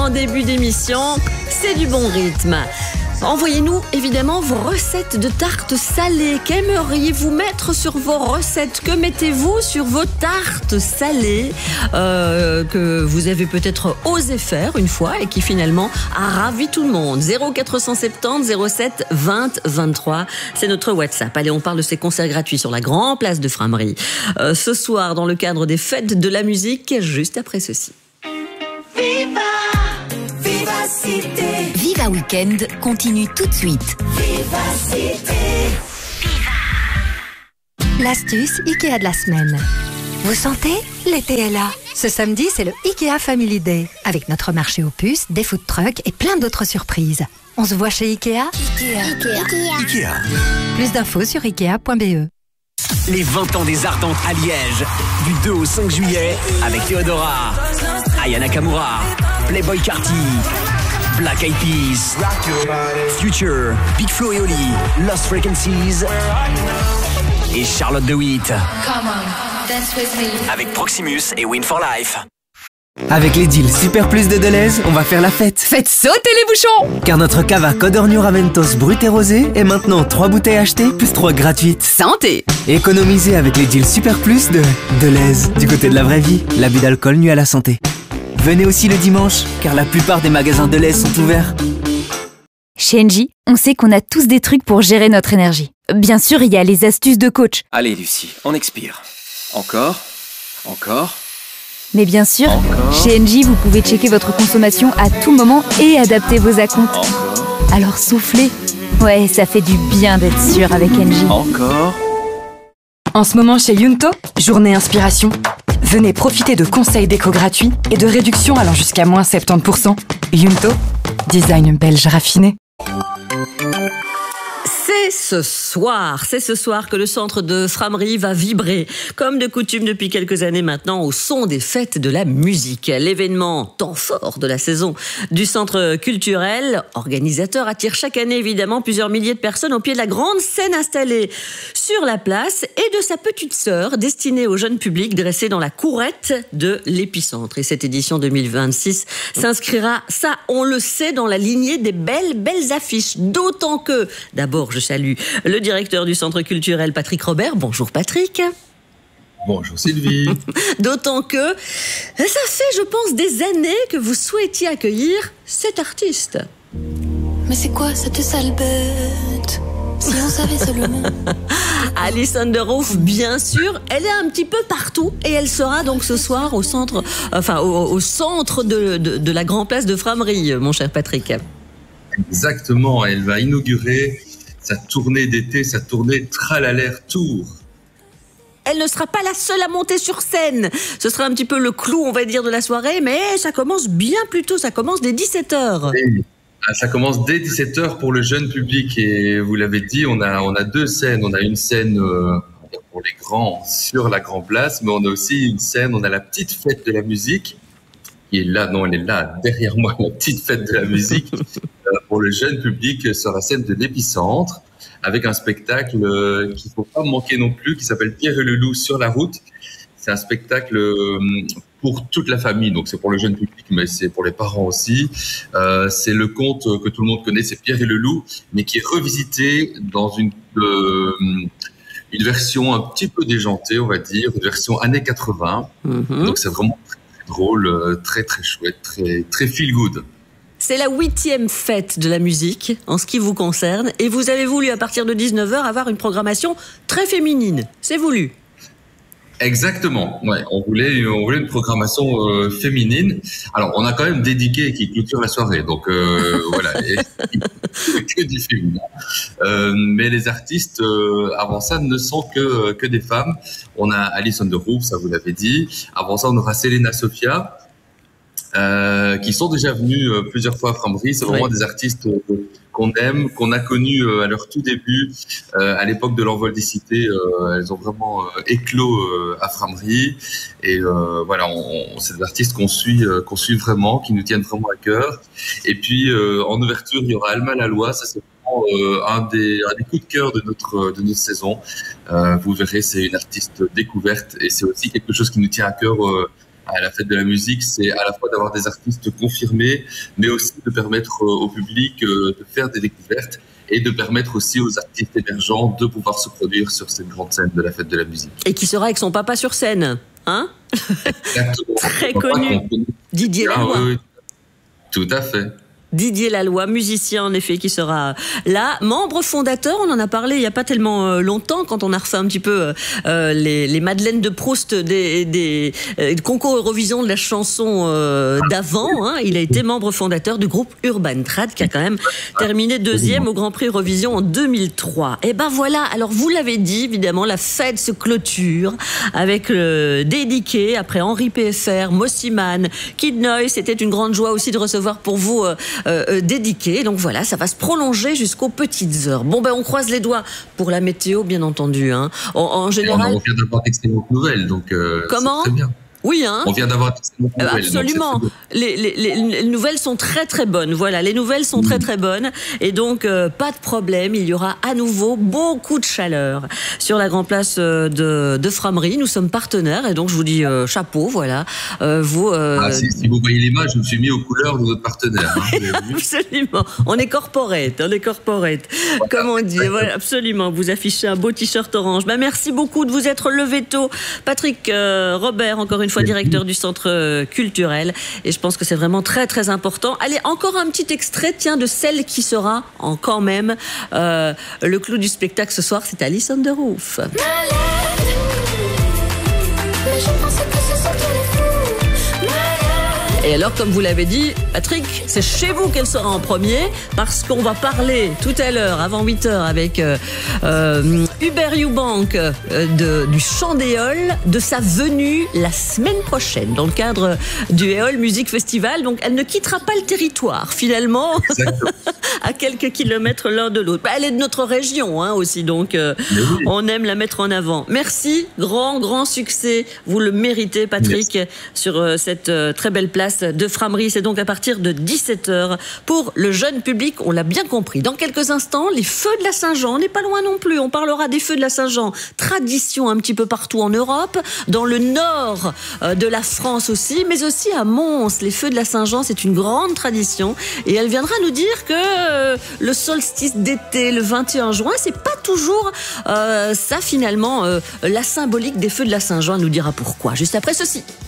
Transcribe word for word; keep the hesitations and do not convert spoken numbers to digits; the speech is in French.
en début d'émission, c'est du bon rythme. Envoyez-nous évidemment vos recettes de tartes salées. Qu'aimeriez-vous mettre sur vos recettes? Que mettez-vous sur vos tartes salées euh, que vous avez peut-être osé faire une fois et qui finalement a ravi tout le monde? Zéro quatre cent soixante-dix zéro sept vingt vingt-trois, c'est notre WhatsApp. Allez, on parle de ces concerts gratuits sur la grande place de Frameries euh, ce soir dans le cadre des fêtes de la musique, juste après ceci. Viva, Vivacité. Viva Weekend continue tout de suite. Vivacité. L'astuce Ikea de la semaine. Vous sentez? L'été est là. Ce samedi, c'est le Ikea Family Day. Avec notre marché aux puces, des food trucks et plein d'autres surprises. On se voit chez Ikea? Ikea. Ikea. Ikea. Plus d'infos sur ikea point b e. Les vingt ans des Ardentes à Liège, du deux au cinq juillet, avec Theodora, Aya Nakamura, Playboy Carti, Black Eyed Peas, Future, Big Flo et Oli, Lost Frequencies et Charlotte de Witt. Avec Proximus et Win for Life. Avec les deals Super Plus de Deleuze, on va faire la fête. Faites sauter les bouchons! Car notre cava Codorniu Raventos brut et rosé est maintenant trois bouteilles achetées plus trois gratuites. Santé! Économisez avec les deals Super Plus de Deleuze. Du côté de la vraie vie, l'abus d'alcool nuit à la santé. Venez aussi le dimanche, car la plupart des magasins Deleuze sont ouverts. Chez Engie, on sait qu'on a tous des trucs pour gérer notre énergie. Bien sûr, il y a les astuces de coach. Allez Lucie, on expire. Encore, encore. Mais bien sûr, Encore. chez Engie, vous pouvez checker votre consommation à tout moment et adapter vos acomptes. Encore. Alors soufflez. Ouais, ça fait du bien d'être sûr avec Engie. Encore. En ce moment chez Yunto, journée inspiration. Venez profiter de conseils déco gratuits et de réductions allant jusqu'à moins soixante-dix pour cent. Yunto, design belge raffiné. C'est ce soir, c'est ce soir que le centre de Frameries va vibrer, comme de coutume depuis quelques années maintenant, au son des fêtes de la musique. L'événement temps fort de la saison du centre culturel, organisateur, attire chaque année évidemment plusieurs milliers de personnes au pied de la grande scène installée sur la place et de sa petite sœur destinée au jeune public dressée dans la courette de l'épicentre. Et cette édition deux mille vingt-six s'inscrira, ça on le sait, dans la lignée des belles, belles affiches. D'autant que, d'abord, je salue le directeur du centre culturel, Patrick Robert. Bonjour Patrick. Bonjour Sylvie. D'autant que ça fait, je pense, des années que vous souhaitiez accueillir cet artiste. Mais c'est quoi cette sale bête? Si on savait seulement. Alison Derouf, bien sûr, elle est un petit peu partout et elle sera donc ce soir au centre, enfin au, au centre de, de, de la grande place de Frameries, mon cher Patrick. Exactement, elle va inaugurer sa tournée d'été, sa tournée Tralalaire Tour. Elle ne sera pas la seule à monter sur scène. Ce sera un petit peu le clou, on va dire, de la soirée, mais ça commence bien plus tôt, ça commence dès dix-sept heures. Et ça commence dès dix-sept heures pour le jeune public et vous l'avez dit, on a, on a deux scènes. On a une scène euh, pour les grands sur la Grand Place, mais on a aussi une scène, on a la petite fête de la musique qui est là, non, elle est là, derrière moi, la petite fête de la musique euh, pour le jeune public sur la scène de l'épicentre, avec un spectacle euh, qu'il ne faut pas manquer non plus, qui s'appelle Pierre et le loup sur la route. C'est un spectacle euh, pour toute la famille, donc c'est pour le jeune public, mais c'est pour les parents aussi. Euh, c'est le conte que tout le monde connaît, c'est Pierre et le loup, mais qui est revisité dans une, euh, une version un petit peu déjantée, on va dire, une version années quatre-vingts. Mm-hmm. Donc c'est vraiment drôle, très très chouette, très, très feel good. C'est la huitième fête de la musique en ce qui vous concerne et vous avez voulu à partir de dix-neuf heures avoir une programmation très féminine. C'est voulu. Exactement, ouais, on voulait, on voulait une programmation euh, féminine. Alors, on a quand même dédié qui clôture la soirée, donc euh, voilà, et, que du féminin. Euh, mais les artistes, euh, avant ça, ne sont que, que des femmes. On a Alison Derouf, ça vous l'avez dit. Avant ça, on aura Selena Sofia, euh, qui sont déjà venus euh, plusieurs fois à Frameries. C'est vraiment oui. des artistes euh, qu'on aime, qu'on a connus euh, à leur tout début, euh, à l'époque de l'Envol des Cités. Euh, elles ont vraiment euh, éclos euh, à Frameries. Et euh, voilà, on, on, c'est des artistes qu'on suit, euh, qu'on suit vraiment, qui nous tiennent vraiment à cœur. Et puis, euh, en ouverture, il y aura Alma Laloy. Ça, c'est vraiment euh, un, des, un des coups de cœur de notre, de notre saison. Euh, vous verrez, c'est une artiste découverte et c'est aussi quelque chose qui nous tient à cœur euh, à la fête de la musique, c'est à la fois d'avoir des artistes confirmés, mais aussi de permettre au public de faire des découvertes et de permettre aussi aux artistes émergents de pouvoir se produire sur cette grande scène de la fête de la musique. Et qui sera avec son papa sur scène, hein? Très connu, Didier Laloy. Ah, oui, oui. Tout à fait. Didier Laloy, musicien en effet, qui sera là, membre fondateur. On en a parlé il n'y a pas tellement longtemps quand on a refait un petit peu euh, les, les Madeleines de Proust des, des euh, concours Eurovision de la chanson euh, d'avant. Hein. Il a été membre fondateur du groupe Urban Trad qui a quand même terminé deuxième au Grand Prix Eurovision en deux mille trois. Et ben voilà, alors vous l'avez dit, évidemment, la fête se clôture avec le dédiqué après Henri P F R, Mossiman, Kid Noise. C'était une grande joie aussi de recevoir pour vous euh, Euh, euh, dédiqué. Donc voilà, ça va se prolonger jusqu'aux petites heures. Bon, ben on croise les doigts pour la météo, bien entendu. Hein. En, en général. On vient d'avoir d'excellentes nouvelles, donc. Euh, Comment ? c'est très bien. Oui, hein. On vient d'avoir d'excellentes nouvelles. Absolument. Les, les, les, les nouvelles sont très très bonnes. Voilà, les nouvelles sont très très bonnes. Et donc, euh, pas de problème. Il y aura à nouveau beaucoup de chaleur sur la grande place de, de Frameries. Nous sommes partenaires et donc je vous dis euh, chapeau. Voilà. Euh, vous. Euh... Ah, si, si vous voyez l'image, je me suis mis aux couleurs de votre partenaire. Hein, absolument. On est corporate. On est corporate. Voilà. Comme on dit. Voilà, absolument. Vous affichez un beau t-shirt orange. Ben, merci beaucoup de vous être levé tôt. Patrick euh, Robert, encore une fois, directeur du centre culturel, et je pense que c'est vraiment très très important. Allez, encore un petit extrait, tiens, de celle qui sera en quand même euh, le clou du spectacle ce soir, c'est Alice on the Roof. Et alors, comme vous l'avez dit, Patrick, c'est chez vous qu'elle sera en premier, parce qu'on va parler tout à l'heure, avant huit heures, avec euh, euh, Hubert Eubank euh, de, du Chant d'Éole, de sa venue la semaine prochaine, dans le cadre du Éole Music Festival. Donc, elle ne quittera pas le territoire, finalement, à quelques kilomètres l'un de l'autre. Bah, elle est de notre région, hein, aussi, donc euh, oui. On aime la mettre en avant. Merci, grand, grand succès. Vous le méritez, Patrick, Merci. sur euh, cette euh, très belle place de Frameries. C'est donc à partir de dix-sept heures pour le jeune public, on l'a bien compris. Dans quelques instants, les feux de la Saint-Jean, on n'est pas loin non plus, on parlera des feux de la Saint-Jean, tradition un petit peu partout en Europe, dans le nord de la France aussi, mais aussi à Mons. Les feux de la Saint-Jean, c'est une grande tradition et elle viendra nous dire que le solstice d'été, le vingt et un juin, c'est pas toujours euh, ça finalement, euh, la symbolique des feux de la Saint-Jean. Elle nous dira pourquoi, juste après ceci.